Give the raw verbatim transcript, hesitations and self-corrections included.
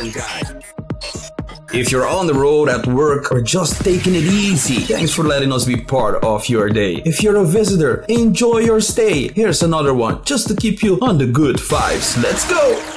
Fashion Guide. If you're on the road, at work, or just taking it easy, thanks for letting us be part of your day. If you're a visitor, enjoy your stay. Here's another one, just to keep you on the good vibes. Let's go!